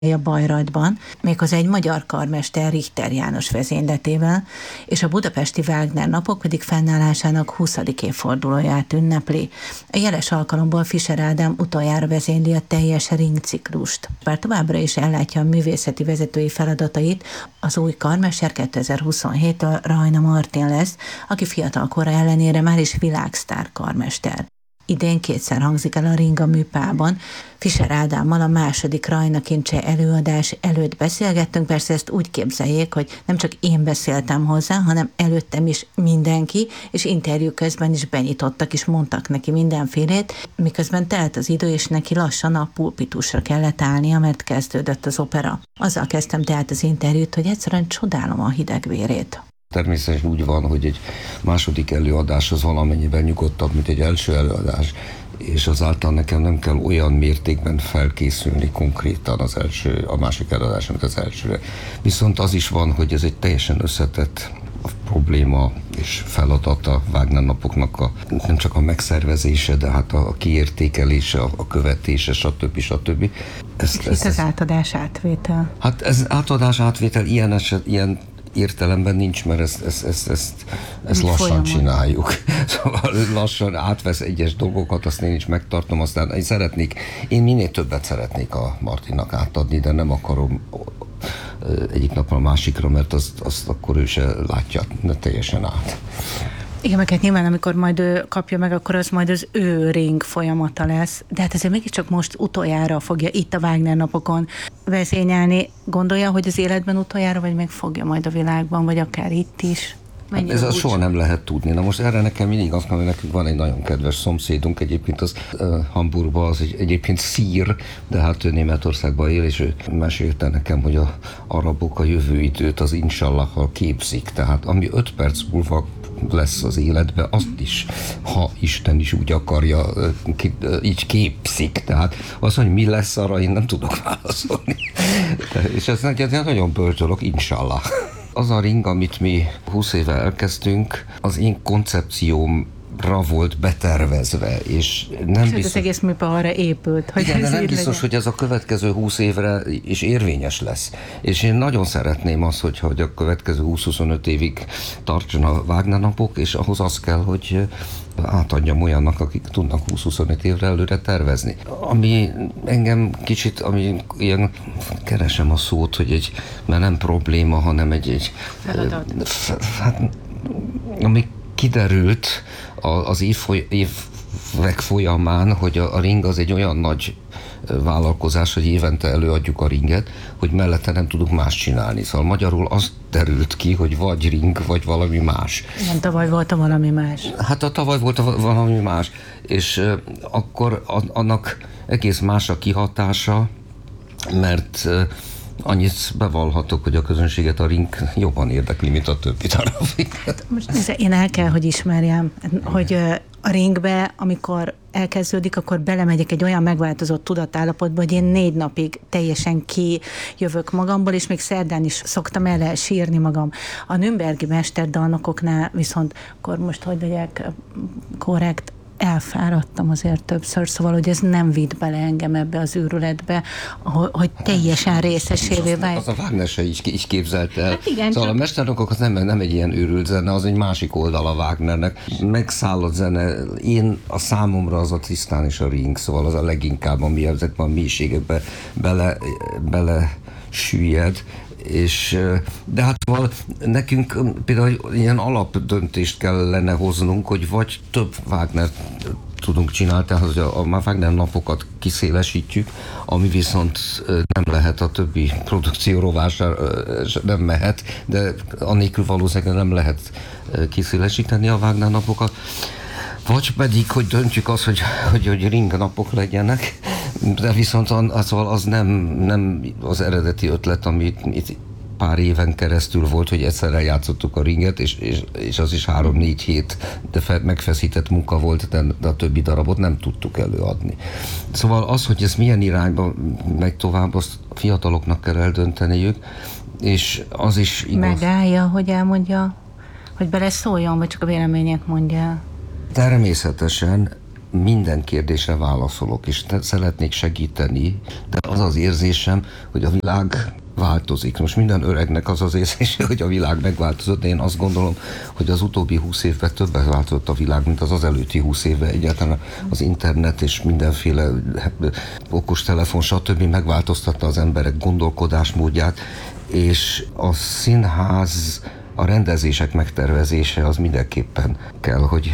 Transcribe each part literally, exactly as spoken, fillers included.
a Bayreuthban, méghozzá egy magyar karmester Richter János vezényletével, és a budapesti Wagner napok pedig fennállásának huszadik évfordulóját ünnepli. A jeles alkalomból Fischer Ádám utoljára vezényli a teljes Ring ciklust. Bár továbbra is ellátja a művészeti vezetői feladatait, az új karmester kétezer-huszonhéttől Rajna Martin lesz, aki fiatal kora ellenére már is világsztár karmester. Idén kétszer hangzik el a Ring a Műpában. Fischer Ádámmal a második Rajna Kincse előadás előtt beszélgettünk, persze ezt úgy képzeljék, hogy nem csak én beszéltem hozzá, hanem előttem is mindenki, és interjú közben is benyitottak, és mondtak neki mindenfélét, miközben telt az idő, és neki lassan a pulpitusra kellett állnia, mert kezdődött az opera. Azzal kezdtem tehát az interjút, hogy egyszerűen csodálom a hidegvérét. Természetesen úgy van, hogy egy második előadás az valamennyiben nyugodtabb, mint egy első előadás, és azáltal nekem nem kell olyan mértékben felkészülni konkrétan az első, a másik előadás, mint az elsőre. Viszont az is van, hogy ez egy teljesen összetett a probléma és feladata Wagner napoknak a, nem csak a megszervezése, de hát a kiértékelése, a követése, stb. stb. Ez, és ez, itt az átadás átvétel. Hát ez átadás átvétel ilyen eset, ilyen értelemben nincs, mert ezt, ezt, ezt, ezt, ezt lassan folyamon csináljuk. Szóval lassan átvesz egyes dolgokat, azt én is megtartom, aztán én szeretnék, én minél többet szeretnék a Martinnak átadni, de nem akarom egyik napra a másikra, mert azt, azt akkor ő se látja teljesen át. Igen, meg hát nyilván, amikor majd ő kapja meg, akkor az majd az ő Ring folyamata lesz. De hát azért mégiscsak most utoljára fogja itt a Wagner napokon vezényelni. Gondolja, hogy az életben utoljára, vagy még fogja majd a világban, vagy akár itt is? Hát ez az soha nem lehet tudni. Na most erre nekem mindig azt mondom, hogy nekünk van egy nagyon kedves szomszédunk, egyébként az uh, Hamburgban, az egy, egyébként szír, de hát ő Németországban él, és ő mesélte nekem, hogy a arabok a jövő időt az insallahal képzik. Tehát ami öt perc múlva lesz az életben, azt is, ha Isten is úgy akarja, így képzik. Tehát az, hogy mi lesz, arra én nem tudok válaszolni. És ez nagyon bölcs dolog, insallah. Az a Ring, amit mi húsz éve elkezdtünk, az én koncepciómra volt betervezve, és nem és biztos... az egész műpa arra épült, hogy igen, ez de nem biztos, legyen. hogy ez a következő húsz évre is érvényes lesz. És én nagyon szeretném azt, hogy, hogy a következő húsz-huszonöt évig tartson a Wagner napok, és ahhoz az kell, hogy átadjam olyannak, akik tudnak húsz-huszonöt évre előre tervezni. Ami engem kicsit, ami ilyen, keresem a szót, hogy egy, mert nem probléma, hanem egy, egy feladat. Hát, ami kiderült az évfoly, évek folyamán, hogy a, a Ring az egy olyan nagy vállalkozás, hogy évente előadjuk a Ringet, hogy mellette nem tudunk más csinálni. Szóval magyarul az derült ki, hogy vagy Ring, vagy valami más. Nem, tavaly volt a valami más. Hát a tavaly volt a valami más, és uh, akkor a, annak egész más a kihatása, mert uh, annyit bevallhatok, hogy a közönséget a Ring jobban érdekli, mint a többi darabig. Most én el kell, hogy ismerjem, hogy a Ringbe, amikor elkezdődik, akkor belemegyek egy olyan megváltozott tudatállapotba, hogy én négy napig teljesen kijövök magamból, és még szerdán is szoktam el sírni magam. A nürnbergi mesterdalnokoknál viszont, akkor most hogy legyek korrekt, elfáradtam azért többször, szóval, hogy ez nem vitt bele engem ebbe az őrületbe, hogy teljesen részesévé vált. Az a Wagner se is, is képzelte el. Hát igen, szóval csak... a mesternokok az nem, nem egy ilyen őrült zene, az egy másik oldal a Wagnernek. Megszállott zene, én a számomra az a Tristan és a Ring, szóval az a leginkább, ami ezekben a mélységekbe bele, bele süllyed. És, de hát nekünk például ilyen alapdöntést kellene hoznunk, hogy vagy több Wagner tudunk csinálni, tehát hogy a, a Wagner napokat kiszélesítjük, ami viszont nem lehet a többi produkció rovására, nem mehet, de annélkül valószínűleg nem lehet kiszélesíteni a Wagner napokat. Vagy pedig, hogy döntjük azt, hogy, hogy, hogy Ring napok legyenek, de viszont az, az nem, nem az eredeti ötlet, amit itt pár éven keresztül volt, hogy egyszerre játszottuk a Ringet, és, és, és az is három-négy hét, de fe, megfeszített munka volt, de, de a többi darabot nem tudtuk előadni. Szóval az, hogy ez milyen irányba megy tovább, azt a fiataloknak kell eldönteniük, és az is igaz. Megállja, hogy elmondja, hogy beleszóljon, vagy csak a véleményét mondja? Természetesen minden kérdésre válaszolok, és szeretnék segíteni, de az az érzésem, hogy a világ változik. Most minden öregnek az az érzése, hogy a világ megváltozott, de én azt gondolom, hogy az utóbbi húsz évben többet változott a világ, mint az az előtti húsz évben. Egyáltalán az internet és mindenféle okostelefon, stb. Megváltoztatta az emberek gondolkodásmódját, és a színház, a rendezések megtervezése az mindenképpen kell, hogy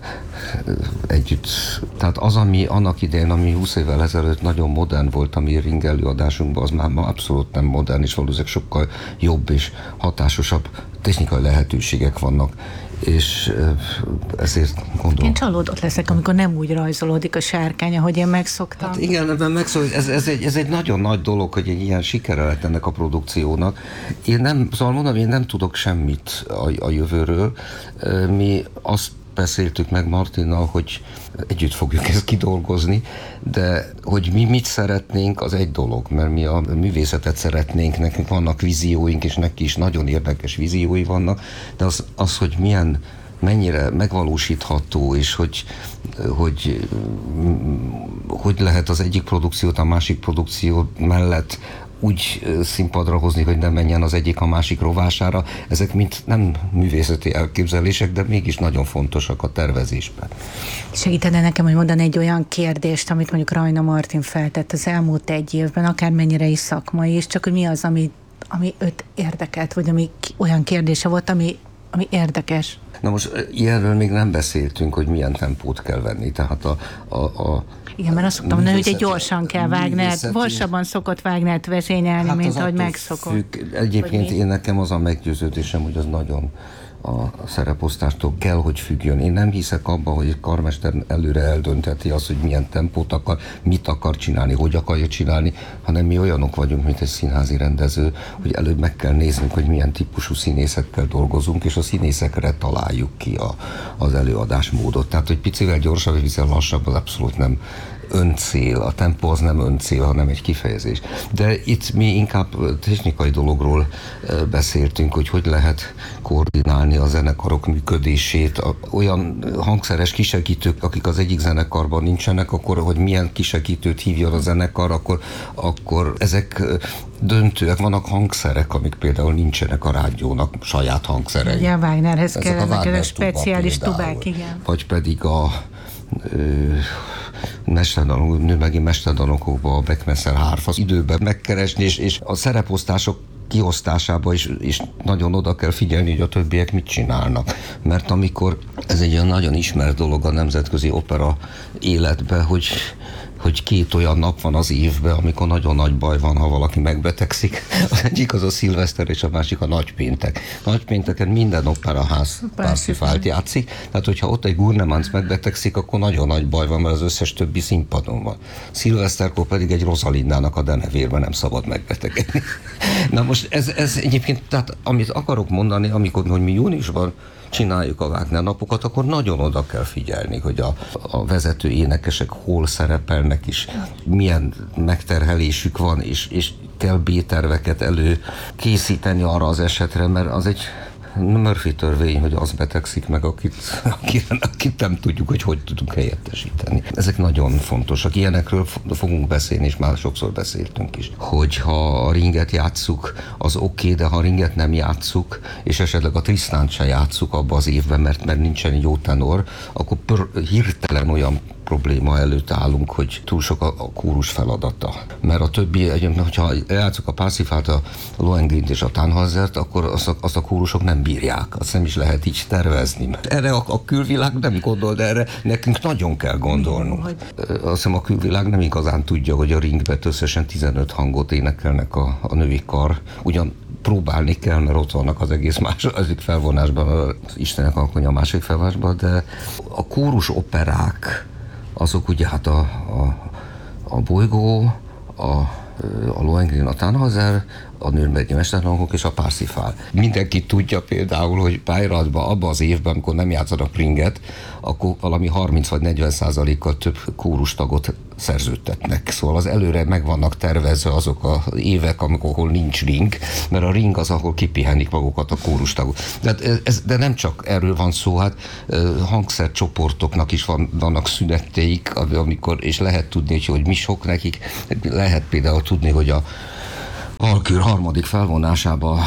együtt. Tehát az, ami annak idején, ami húsz évvel ezelőtt nagyon modern volt, ami Ring előadásunkban, az már ma abszolút nem modern, és valószínűleg sokkal jobb és hatásosabb technikai lehetőségek vannak. És ezért gondolom. Én csalódott leszek, amikor nem úgy rajzolódik a sárkány, ahogy én megszoktam. Hát igen, ebben megszoktam. Ez, ez, egy, ez egy nagyon nagy dolog, hogy egy ilyen sikere lett ennek a produkciónak. Én nem, szóval mondom, én nem tudok semmit a, a jövőről. Mi azt beszéltük meg Martinnal, hogy együtt fogjuk ezt kidolgozni, de hogy mi mit szeretnénk, az egy dolog, mert mi a művészetet szeretnénk, nekünk vannak vízióink, és neki is nagyon érdekes víziói vannak, de az, az hogy milyen, mennyire megvalósítható, és hogy, hogy, hogy lehet az egyik produkciót a másik produkció mellett úgy színpadra hozni, hogy ne menjen az egyik a másik rovására. Ezek mind nem művészeti elképzelések, de mégis nagyon fontosak a tervezésben. Segítene nekem, hogy mondani egy olyan kérdést, amit mondjuk Rajna Martin feltett az elmúlt egy évben, akármennyire is szakmai, és csak hogy mi az, ami, ami őt érdekelt, vagy ami olyan kérdése volt, ami, ami érdekes. Na most ilyenről még nem beszéltünk, hogy milyen tempót kell venni. Tehát a, a, a Igen, mert azt szoktam mondani, hogy egy gyorsan kell Wagnert, gyorsabban szokott Wagnert vezényelni, hát mint ahogy megszokott. Függ. Egyébként én nekem az a meggyőződésem, hogy az nagyon a szereposztástól kell, hogy függjön. Én nem hiszek abban, hogy egy karmester előre eldöntheti azt, hogy milyen tempót akar, mit akar csinálni, hogy akarja csinálni, hanem mi olyanok vagyunk, mint egy színházi rendező, hogy előbb meg kell néznünk, hogy milyen típusú színészekkel dolgozunk, és a színészekre találjuk ki a, az előadásmódot. Tehát, hogy picivel gyorsabb, vagy picivel lassabb, az abszolút nem öncél, a tempó az nem öncél, hanem egy kifejezés. De itt mi inkább technikai dologról beszéltünk, hogy hogy lehet koordinálni a zenekarok működését. Olyan hangszeres kisegítők, akik az egyik zenekarban nincsenek, akkor hogy milyen kisegítőt hívjon a zenekar, akkor, akkor ezek döntőek, vannak hangszerek, amik például nincsenek a rádiónak, saját hangszerei. Ugye a Wagnerhez kellenek a speciális tuba, tubák, igen. Vagy pedig a mesterdanok, nőmegi mesterdanokokban a Beckmesser hárfa az időben megkeresni, és, és a szereposztások kiosztásába is, is nagyon oda kell figyelni, hogy a többiek mit csinálnak. Mert amikor ez egy olyan nagyon ismert dolog a nemzetközi opera életben, hogy hogy két olyan nap van az évben, amikor nagyon nagy baj van, ha valaki megbetegszik. Az egyik az a szilveszter, és a másik a nagypéntek. Nagypénteken minden operaház Parsifalt játszik, tehát hogyha ott egy Gurnemanz megbetegszik, akkor nagyon nagy baj van, mert az összes többi színpadon van. Szilveszterkor pedig egy Rosalindának a denevérben nem szabad megbetegedni. Na most ez, ez egyébként, tehát amit akarok mondani, amikor hogy mi júniusban csináljuk a Wagner napokat, akkor nagyon oda kell figyelni, hogy a, a vezető énekesek hol szerepelnek is, milyen megterhelésük van, és, és kell B-terveket elő készíteni arra az esetre, mert az egy Murphy törvény, hogy az betegszik meg, akit, akit, akit nem tudjuk, hogy hogy tudunk helyettesíteni. Ezek nagyon fontosak. Ilyenekről fogunk beszélni, és már sokszor beszéltünk is. Hogyha a Ringet játsszuk, az oké, okay, de ha a Ringet nem játsszuk, és esetleg a Tristánt se játsszuk abba az évben, mert, mert nincsen jó tenor, akkor pör, hirtelen olyan probléma előtt állunk, hogy túl sok a, a kórus feladata. Mert a többi, hogyha játszok a Parsifalt, a Lohengrint és a Tannhäusert, akkor azt a, azt a kórusok nem bírják. Azt nem is lehet így tervezni. Erre a, a külvilág nem gondol, de erre nekünk nagyon kell gondolnunk. Azt hiszem a külvilág nem igazán tudja, hogy a Ringben összesen tizenöt hangot énekelnek a, a női kar. Ugyan próbálni kell, mert ott vannak az egész második felvonásban, az Istenek alkonya a második felvonásban, de a kórus operák, azok ugye hát a, a, a Bolygó, a, a Lohengrin, a Tannhäuser, a Nürnbergi Mesterlangok és a Parsifal. Mindenki tudja például, hogy Bayreuthban abban az évben, amikor nem játszanak ringet, akkor valami harminc vagy negyven százalékkal több kórustagot szerződtetnek. Szóval az előre meg vannak tervezve azok az évek, amikor ahol nincs ring, mert a ring az, ahol kipihenik magukat a kórustagok. De, ez, de nem csak erről van szó, hát hangszercsoportoknak is van, vannak szünetteik, amikor, és lehet tudni, hogy mi sok nekik. Lehet például tudni, hogy a Valkür harmadik felvonásába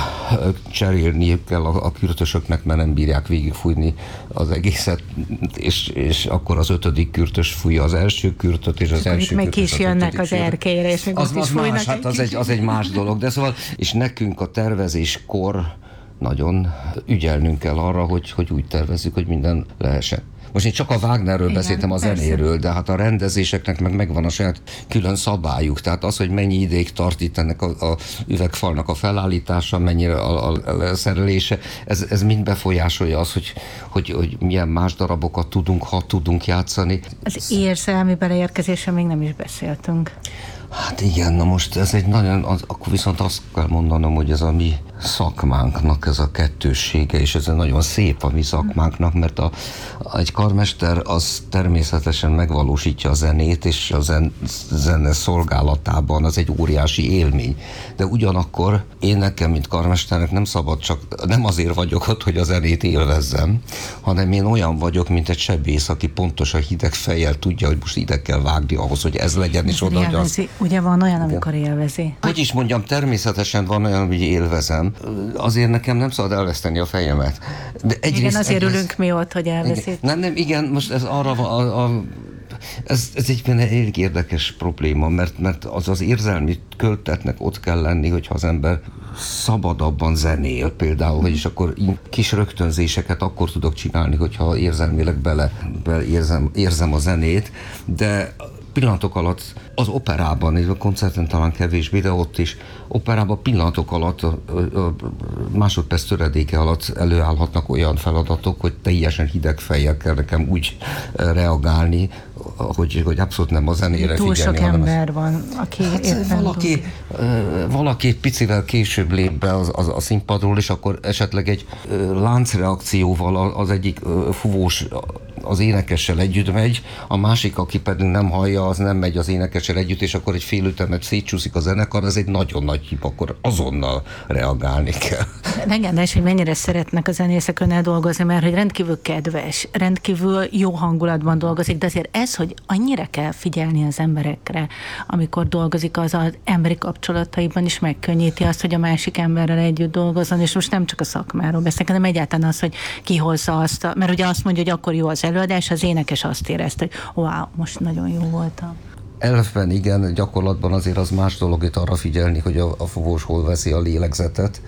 cserélni kell a, a kürtösöknek, mert nem bírják végigfújni az egészet, és, és akkor az ötödik kürtös fújja az első kürtöt, és az és első meg kürtös is jönnek az kürtöt. erkélyre, és meg az, azt is az fújnak más, hát az egy, az egy más dolog, de szóval, és nekünk a tervezéskor nagyon ügyelnünk kell arra, hogy, hogy úgy tervezzük, hogy minden lehessen. Most én csak a Wagnerről igen, beszéltem, a zenéről, de hát a rendezéseknek meg megvan a saját külön szabályuk. Tehát az, hogy mennyi ideig tart itt ennek a, a üvegfalnak a felállítása, mennyire a, a, a szerelése, ez, ez mind befolyásolja az, hogy, hogy, hogy milyen más darabokat tudunk, ha tudunk játszani. Az érzelmi beleérkezésről még nem is beszéltünk. Hát igen, na most ez egy nagyon, az, akkor viszont azt kell mondanom, hogy ez a mi szakmánknak ez a kettőssége, és ez nagyon szép a mi szakmánknak, mert a, egy karmester az természetesen megvalósítja a zenét, és a zen, zene szolgálatában az egy óriási élmény. De ugyanakkor én nekem, mint karmesternek nem szabad csak, nem azért vagyok ott, hogy a zenét élvezzem, hanem én olyan vagyok, mint egy sebész, aki pontosan hideg fejjel tudja, hogy most ide kell vágni ahhoz, hogy ez legyen, és oda, hogy az... Ugye van olyan, amikor élvezi. Hogy is mondjam, természetesen van olyan, hogy élvezem. Azért nekem nem szabad elveszteni a fejemet. De egyrészt, igen, azért egyrészt, ülünk mi ott, hogy elveszít. Nem, nem, igen, most ez arra van, a, a, ez, ez egy elég érdekes probléma, mert, mert az az érzelmi költetnek ott kell lenni, hogyha az ember szabadabban zenél például, vagyis akkor kis rögtönzéseket akkor tudok csinálni, hogyha érzelmileg bele, bele érzem, érzem a zenét, de pillanatok alatt az operában, és a koncerten talán kevésbé, de ott is operában pillanatok alatt, a, a másodperc töredéke alatt előállhatnak olyan feladatok, hogy teljesen hideg fejjel kell nekem úgy reagálni, hogy, hogy abszolút nem a zenére túl figyelni. Túl sok ember ez... van, aki hát éppen valaki, valaki egy picivel később lép be az, az, a színpadról, és akkor esetleg egy láncreakcióval az egyik fuvós az énekessel együtt megy, a másik, aki pedig nem hallja, az nem megy az énekessel együtt, és akkor egy fél ütemet szétcsúszik a zenekar, ez egy nagyon nagy hiba, akkor azonnal reagálni kell. Legendás, hogy mennyire szeretnek a zenészek önnel dolgozni, mert hogy rendkívül kedves, rendkívül jó hangulatban dolgozik, de azért ez, hogy annyira kell figyelni az emberekre, amikor dolgozik, az az emberi kapcsolataiban is megkönnyíti azt, hogy a másik emberrel együtt dolgozzon, és most nem csak a szakmáról beszélek, hanem egyáltalán az, hogy kihozza azt, a, mert ugye azt mondja, hogy akkor jó az előadás, az énekes azt érezte, hogy wow, most nagyon jó voltam. Elfben igen, gyakorlatban azért az más dolog itt arra figyelni, hogy a, a fuvós hol veszi a lélegzetet,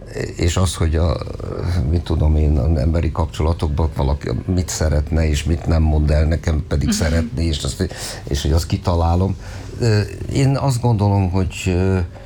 és az, hogy a, mit tudom én, az emberi kapcsolatokban valaki mit szeretne, és mit nem mond el, nekem pedig uh-huh. szeretné, és, azt, és hogy azt kitalálom. Én azt gondolom, hogy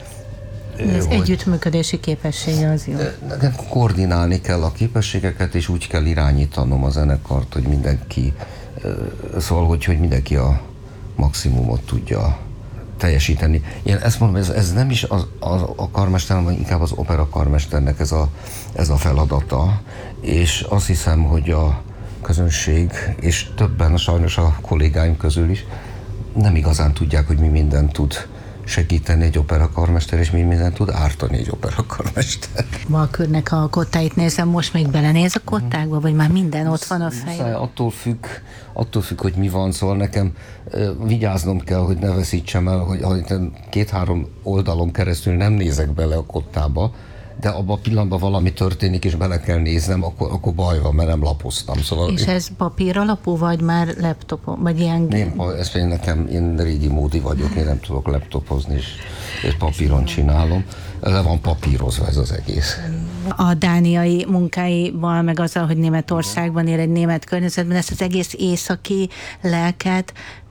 az hogy együttműködési képessége az jó. Koordinálni kell a képességeket, és úgy kell irányítanom a zenekart, hogy mindenki, szóval, hogy, hogy mindenki a maximumot tudja teljesíteni. Én ezt mondom, ez, ez nem is az, az, a karmester, hanem inkább az opera karmesternek ez a, ez a feladata, és azt hiszem, hogy a közönség, és többen sajnos a kollégáim közül is nem igazán tudják, hogy mi mindent tud segíteni egy operakarmester, és mi mindent tud ártani egy operakarmester. Valkürnek a kottáit nézem, most még belenéz a kottákba, vagy már minden ott van a fején? Attól függ, attól függ, hogy mi van, szóval nekem vigyáznom kell, hogy ne veszítsem el, hogy, hogy két-három oldalon keresztül nem nézek bele a kottába, de abban a pillanatban valami történik, és bele kell néznem, akkor, akkor baj van, mert nem lapoztam. Szóval és ez papír alapú, vagy már laptopon, vagy ilyen... Nem, ez én nekem, én régi módi vagyok, én nem tudok laptopozni, és, és papíron csinálom. Le van papírozva ez az egész. A dániai munkáival, meg azzal, hogy Németországban él egy német környezetben, ezt az egész északi lelket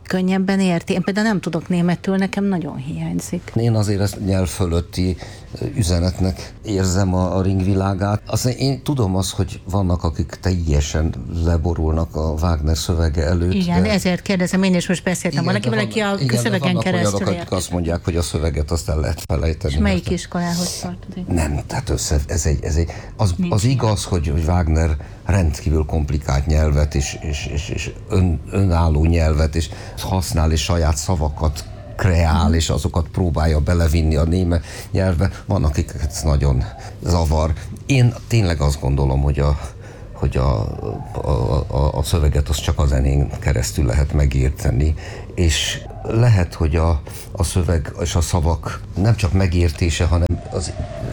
könnyebben érti. Én például nem tudok németül, nekem nagyon hiányzik. Én azért ezt nyelv fölötti üzenetnek érzem a, a ringvilágát. Aztán én tudom azt, hogy vannak, akik teljesen leborulnak a Wagner szövege előtt. Igen, de... ezért kérdezem, én is most beszéltem valakivel, aki a igen, szövegen keresztül olyanok, akik azt mondják, hogy a szöveget azt el lehet felejteni. És melyik iskolához tartozik? Nem, tehát össze, ez egy, ez egy az, az igaz, hogy, hogy Wagner rendkívül komplikált nyelvet és, és, és, és ön, önálló nyelvet és használ és saját szavakat kreál, és azokat próbálja belevinni a német nyelvbe. Van, akiket ez nagyon zavar. Én tényleg azt gondolom, hogy a, hogy a, a, a, a szöveget az csak a zenén keresztül lehet megérteni, és lehet, hogy a, a szöveg és a szavak nem csak megértése, hanem az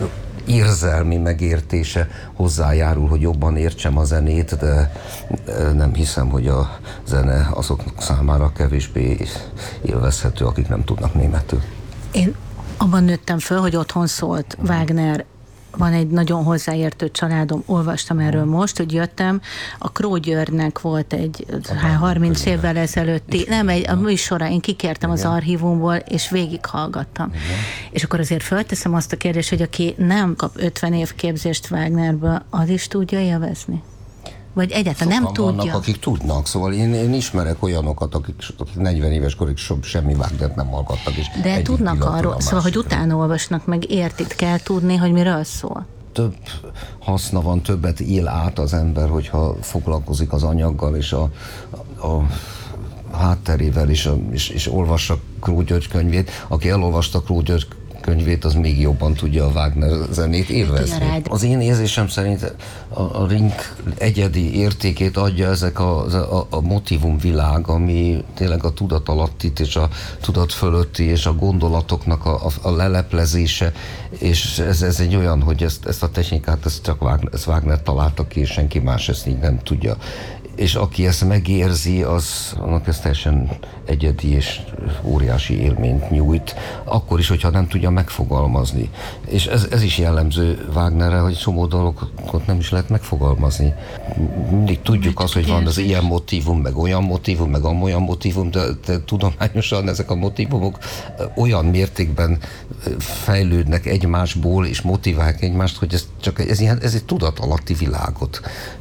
érzelmi megértése hozzájárul, hogy jobban értsem a zenét, de nem hiszem, hogy a zene azok számára kevésbé élvezhető, akik nem tudnak németül. Én abban nőttem föl, hogy otthon szólt Wagner. Van egy nagyon hozzáértő családom, olvastam erről most, hogy jöttem, a Kró Györgynek volt egy harminc évvel ezelőtti, nem, egy a műsora, én kikértem igen. az archívumból, és végighallgattam. Igen. És akkor azért fölteszem azt a kérdést, hogy aki nem kap ötven év képzést Wagnerből, az is tudja élvezni? Vagy egyáltalán nem tudja? Vannak, akik tudnak, szóval én, én ismerek olyanokat, akik, akik negyven éves korig so, semmi Wagnert nem hallgattak. És de tudnak arról, szóval, hogy utána olvasnak, meg értit kell tudni, hogy miről szól. Több haszna van, többet él át az ember, hogyha foglalkozik az anyaggal és a, a, a hátterével, és, a, és, és olvassa Kró György könyvét. Aki elolvasta Kró György könyvét, az még jobban tudja a Wagner zenét élvezni. Az én érzésem szerint a, a Ring egyedi értékét adja ezek a, a, a motivumvilág, ami tényleg a tudatalattit és a tudat fölötti és a gondolatoknak a, a, a leleplezése, és ez, ez egy olyan, hogy ezt, ezt a technikát ezt csak Wagner, ezt Wagner találta ki, és senki más ezt így nem tudja. És aki ezt megérzi, az annak ez teljesen egyedi és óriási élményt nyújt, akkor is, hogyha nem tudja megfogalmazni. És ez, ez is jellemző Wagnerre, hogy csomó dolgokat nem is lehet megfogalmazni. Mindig tudjuk azt, hogy van az ilyen motívum, meg olyan motívum, meg amolyan motívum, de, de tudományosan ezek a motívumok olyan mértékben fejlődnek egymásból, és motiválják egymást, hogy ez csak ez, ilyen, ez egy tudatalatti világot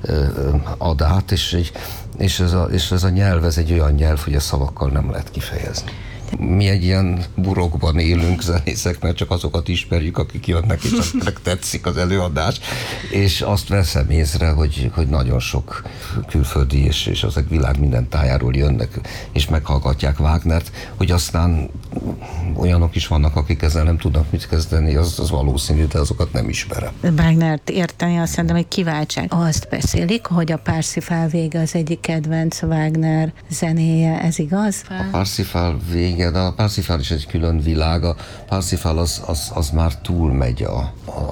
ad át, és És ez, a, és ez a nyelv, ez egy olyan nyelv, hogy a szavakkal nem lehet kifejezni. Mi egy ilyen burokban élünk zenészek, mert csak azokat ismerjük, akik jönnek, és akiknek tetszik az előadás, és azt veszem észre, hogy, hogy nagyon sok külföldi és, és az a világ minden tájáról jönnek, és meghallgatják Wagnert, hogy aztán olyanok is vannak, akik ezzel nem tudnak mit kezdeni, az, az valószínű, de azokat nem ismerem. Wagnert érteni azt szerintem egy kiváltság. Azt beszélik, hogy a Parsifal vége az egyik kedvenc Wagner zenéje, ez igaz? A Parsifal vége, de a Parsifal is egy külön világ. A Parsifal az, az, az már túlmegy a,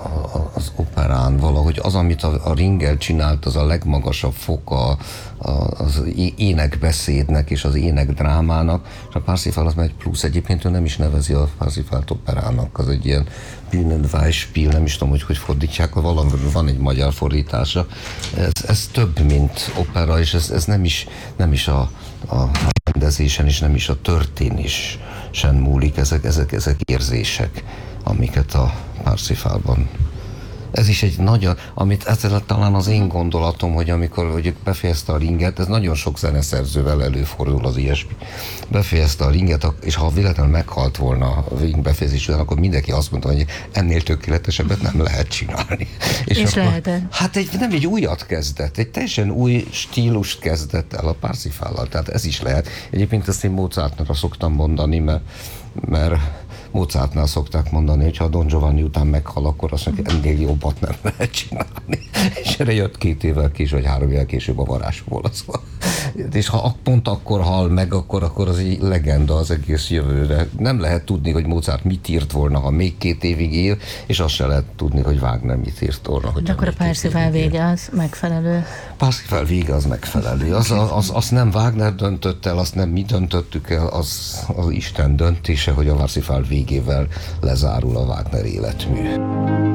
a, az operán valahogy. Az, amit a, a Ringel csinált, az a legmagasabb foka a, az énekbeszédnek és az énekdrámának, és a Parsifal az már egy plusz. Egyébként ő nem is nevezi a Parsifalt operának, az egy ilyen Bühnenweisspiel, nem is tudom, hogy hogy fordítják, valami van egy magyar fordítása. Ez, ez több, mint opera, és ez, ez nem is, nem is a, a rendezésen, és nem is a történésen múlik, ezek, ezek, ezek érzések, amiket a Parsifalban. Ez is egy nagyon, amit ezzel talán az én gondolatom, hogy amikor hogy befejezte a Ringet, ez nagyon sok zeneszerzővel előfordul az ilyesmi. Befejezte a Ringet, és ha véletlenül meghalt volna a Ring befejezés után, akkor mindenki azt mondta, hogy ennél tökéletesebbet nem lehet csinálni. És, és lehet. Hát egy, nem egy újat kezdett, egy teljesen új stílust kezdett el a Parsifallal, tehát ez is lehet. Egyébként ezt én Mozartnak szoktam mondani, mert, mert Mozartnál szokták mondani, hogy ha a Don Giovanni után meghal, akkor azt mondja, ennél jobbat nem lehet csinálni. És erre jött két évvel később, vagy három évvel később a varázsból. Szóval. És ha pont akkor hal meg, akkor, akkor az egy legenda az egész jövőre. Nem lehet tudni, hogy Mozart mit írt volna, ha még két évig él, és azt se lehet tudni, hogy Wagner mit írt volna. De akkor a Parsifal vége az megfelelő? Parsifal vége az megfelelő. Az, az, az, az nem Wagner döntött el, azt nem mi döntöttük el, az az Isten döntése, hogy a Parsifal végével lezárul a Wagner életmű.